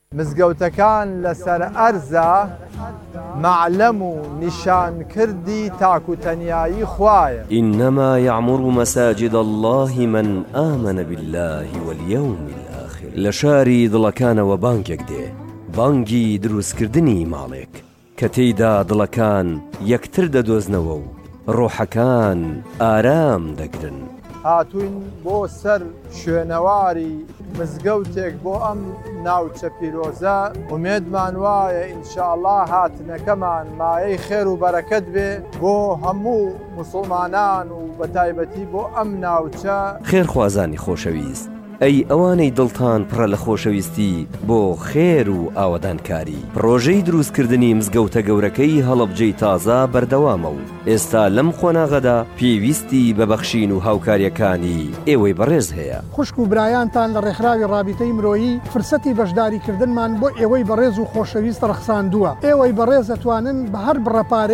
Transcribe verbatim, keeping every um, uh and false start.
مزگەوتەکان لەسەر ئەرزە معلەم و نیشانکردی تاکوتەنیایی خوایە. إنما يعمر مساجد الله من آمن بالله واليوم الآخر. لشاری دڵەکانەوە بانگێک دێ، بانگی دروستکردنی ماڵێک کە تێیدا دڵەکان یەکتر دەدۆزنەوە و ڕۆحەکان ئارام دەگرن. هاتوین بۆ سەر شوێنەواری مزگەوتێک بۆ ئەم ناوچە پیرۆزە. ومێدمان وایە ئینشاءڵڵا هاتنەکەمان مایەی خێر و بەرەکەت بێ بۆ هەموو موسڵمانان و بەتایبەتی بۆ ئەم ناوچە. خێرخوازانی خۆشەویست، ئەی ئەوانەی دڵتان پڕە لە خۆشەویستی بۆ خێر و ئاوەدانکاری، پرۆژەی دروستکردنی مزگەوتە گەورەکەی هەڵەبجەی تازە بەردەوامە و ئێستا لەم خۆناغەدا پێویستی بەبەخشین و هاوکاریەکانی ئێوەی بەڕێز هەیە. خوشک و برایانتان لە ڕێکخراوی ڕابطەی مرۆیی فرسەتی بەشداریکردنمان بۆ ئێوەی بەڕێز و خۆشەویست ڕەخساندووە. ئێوەی بەڕێز دەتوانن بە هەر بڕەپارەی